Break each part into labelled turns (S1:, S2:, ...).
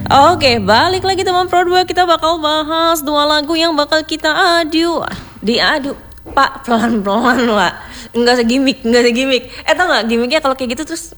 S1: Oke, balik lagi teman Pro 2. Kita bakal bahas 2 lagu yang bakal kita diadu. Pak, pelan-pelan Pak. Enggak segimik. Tau gak gimiknya kalau kayak gitu terus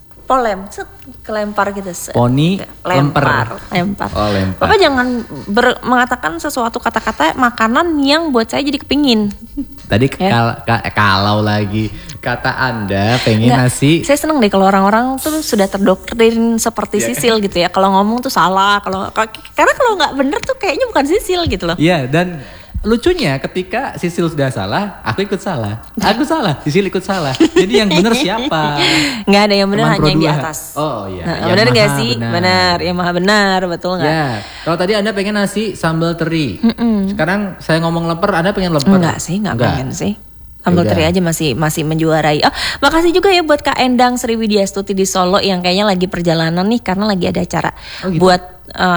S1: kelempar gitu.
S2: Poni
S1: lempar.
S2: Oh, lempar.
S1: Bapak jangan mengatakan sesuatu kata-kata makanan yang buat saya jadi kepingin.
S2: Tadi kalau lagi kata Anda pengen nasi.
S1: Saya seneng deh kalau orang-orang tuh sudah terdoktrin seperti Sisil gitu ya. Kalau ngomong tuh salah, karena kalau nggak bener tuh kayaknya bukan Sisil gitu loh.
S2: Iya, dan lucunya ketika Sisil sudah salah, aku ikut salah. Aku salah, Sisil ikut salah. Jadi yang bener siapa?
S1: Nggak ada yang bener,
S2: Teman
S1: hanya
S2: Pro
S1: yang di
S2: 2.
S1: atas.
S2: Oh iya.
S1: Nah, bener nggak sih? Bener, yang maha benar, betul nggak?
S2: Ya, kalau tadi Anda pengen nasi sambal teri. Sekarang saya ngomong lemper, Anda pengen lemper?
S1: Enggak sih, nggak pengen sih. Sambal teri aja masih menjuarai. Oh, makasih juga ya buat Kak Endang Sriwidyastuti di Solo yang kayaknya lagi perjalanan nih karena lagi ada acara buat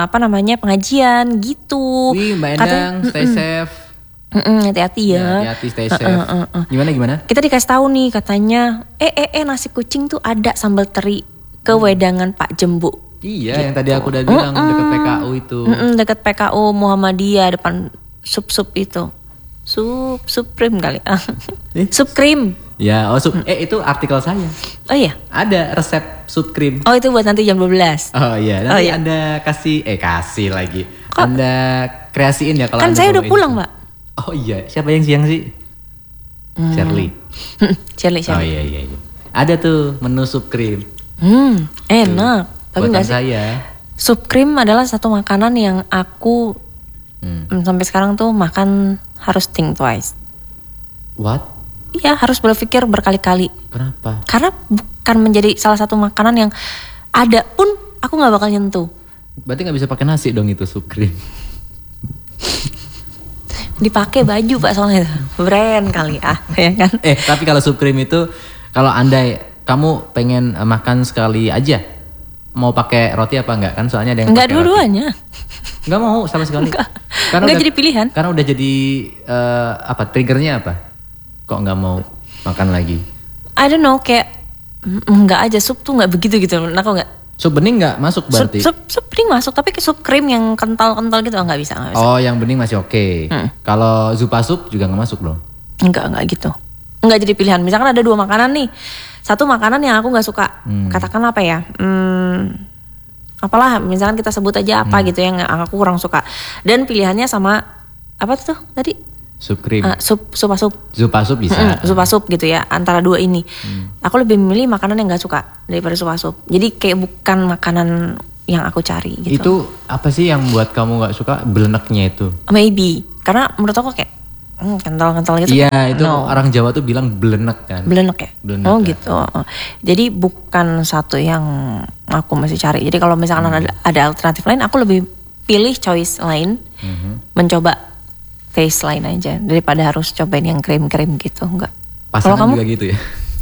S1: pengajian gitu.
S2: Wih, Mbak Endang, stay safe.
S1: Hati-hati ya.
S2: Hati-hati, stay safe. Gimana?
S1: Kita dikasih tahu nih katanya, nasi kucing tuh ada sambal teri ke wedangan Pak Jembu.
S2: Iya, yang tadi aku udah bilang dekat PKU itu.
S1: Dekat PKU Muhammadiyah depan sup itu. Supreme kali. Sup krim.
S2: Ya, itu artikel saya.
S1: Oh iya.
S2: Ada resep sup krim.
S1: Oh, itu buat nanti jam 12.
S2: Oh iya, nanti Anda kasih lagi. Kok? Anda kreasiin ya kalau
S1: kan saya udah pulang, Mbak.
S2: Oh iya, siapa yang siang sih? Shirley.
S1: Shirley.
S2: Oh iya. Ada tuh menu sup krim.
S1: Enak. Tapi enggak sih.
S2: Saya.
S1: Sup krim adalah satu makanan yang aku sampai sekarang tuh makan harus think twice.
S2: What?
S1: Iya, harus berpikir berkali-kali.
S2: Kenapa?
S1: Karena bukan menjadi salah satu makanan yang ada pun aku nggak bakal nyentuh.
S2: Berarti nggak bisa pakai nasi dong itu sup krim.
S1: Dipakai baju Pak soalnya brand kali ya kan.
S2: Tapi kalau sup krim itu kalau andai kamu pengen makan sekali aja, mau pakai roti apa enggak? Kan soalnya ada yang
S1: enggak dua-duanya.
S2: Enggak mau sama sekali.
S1: Karena enggak jadi pilihan.
S2: Karena udah jadi triggernya apa? Kok enggak mau makan lagi?
S1: I don't know, kayak enggak aja, sup tuh enggak begitu gitu. Aku enggak.
S2: Sup bening enggak masuk berarti?
S1: Sup bening masuk, tapi sup krim yang kental-kental gitu enggak bisa.
S2: Oh, yang bening masih oke. Kalau zupa sup juga enggak masuk dong?
S1: Enggak gitu. Enggak jadi pilihan. Misalkan ada 2 makanan nih. Satu makanan yang aku enggak suka. Katakan apa ya? Apalah, misalkan kita sebut aja apa gitu yang aku kurang suka. Dan pilihannya sama apa tuh tadi?
S2: Sup krim.
S1: Zupa sup
S2: bisa.
S1: Zupa sup gitu ya, antara 2 ini. Aku lebih memilih makanan yang gak suka daripada zupa sup. Jadi kayak bukan makanan yang aku cari gitu.
S2: Itu apa sih yang buat kamu gak suka? Beleneknya itu?
S1: Maybe. Karena menurut aku kayak kental-kental gitu.
S2: Iya, itu orang Jawa tuh bilang belenek kan.
S1: Belenek ya?
S2: Belenek,
S1: oh gitu. Jadi bukan satu yang aku masih cari. Jadi kalau misalkan ada alternatif lain, aku lebih pilih choice lain. Mencoba taste lain aja daripada harus cobain yang krim-krim gitu. Enggak.
S2: Pasangan kamu juga gitu ya?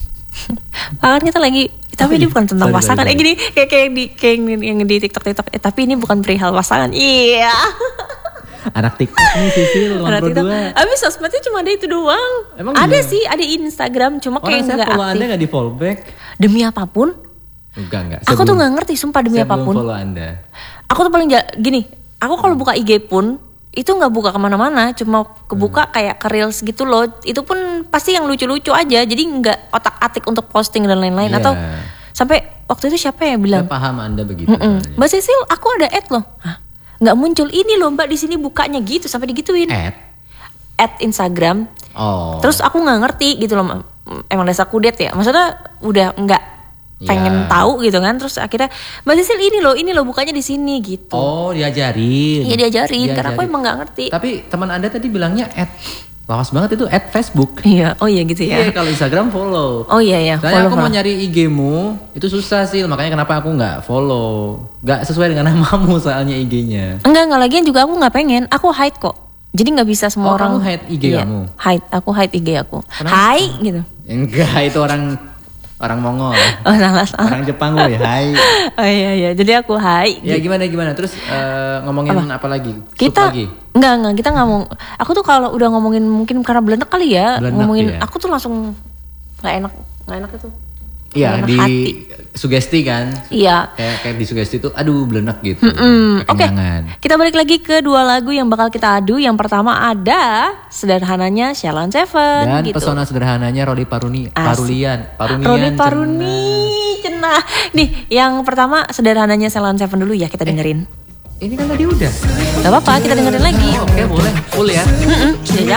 S1: Kan kita lagi, tapi ini bukan tentang pasangan. Gini kayak yang di TikTok. Tapi ini bukan perihal pasangan. Iya.
S2: Anak TikTok nih Sisil,
S1: anak TikTok. Abis sosmednya cuma ada itu doang.
S2: Emang
S1: ada sih, ada Instagram, cuma kayak nggak aktif.
S2: Follow Anda nggak di follow back?
S1: Demi apapun?
S2: Enggak.
S1: Aku tuh nggak ngerti, sumpah demi apapun.
S2: Follow Anda.
S1: Aku tuh paling gini. Aku kalau buka IG pun itu nggak buka kemana-mana, cuma kebuka kayak ke reels gitu loh. Itu pun pasti yang lucu-lucu aja, jadi nggak otak-atik untuk posting dan lain-lain. Atau sampai waktu itu siapa yang bilang?
S2: Saya paham Anda begitu.
S1: Mbak Sisil, aku ada ad loh. Nggak muncul ini loh Mbak di sini bukanya gitu sampai digituin. Ad Instagram.
S2: Oh.
S1: Terus aku nggak ngerti gitu loh. Emang dasar kudet ya. Maksudnya udah nggak pengen tahu gitu kan. Terus akhirnya Mbak Sisil ini loh bukanya di sini gitu.
S2: Oh, diajarin.
S1: Iya diajarin. Karena aku emang nggak ngerti.
S2: Tapi teman Anda tadi bilangnya ad. Lawas banget itu ad Facebook.
S1: Iya, oh iya gitu ya.
S2: Iya, kalau Instagram follow.
S1: Oh iya.
S2: Soalnya aku mau nyari IG-mu, itu susah sih. Makanya kenapa aku nggak follow. Nggak sesuai dengan namamu soalnya IG-nya.
S1: Enggak lagian juga aku nggak pengen. Aku hide kok. Jadi nggak bisa semua orang.
S2: Kamu hide IG kamu?
S1: Aku hide IG aku.
S2: Kenapa?
S1: Hai gitu.
S2: Enggak, itu orang Mongol.
S1: Oh salah.
S2: Orang Jepang gue, hai.
S1: Oh iya. Jadi aku hai.
S2: Ya gimana? Terus ngomongin apa lagi?
S1: Kita
S2: lagi?
S1: Enggak, kita ngomong. Aku tuh kalau udah ngomongin mungkin karena belenek kali ya. Ngomongin, aku tuh langsung nggak enak itu.
S2: Iya,
S1: Belenak
S2: di
S1: hati.
S2: sugesti kan.
S1: Iya.
S2: Kayak di sugesti tuh aduh belenak gitu.
S1: Oke,
S2: Kekenyangan.
S1: kita balik lagi ke dua lagu yang bakal kita adu. Yang pertama ada Sederhananya Sheila on Seven
S2: Dan
S1: gitu.
S2: pesona sederhananya Roli Parulian.
S1: Roli Paruni, cenah. Nih, yang pertama Sederhananya Sheila on Seven dulu ya, kita dengerin.
S2: Ini kan tadi udah.
S1: Gak apa-apa, kita dengerin lagi.
S2: Oke, boleh. Full ya.
S1: Ya,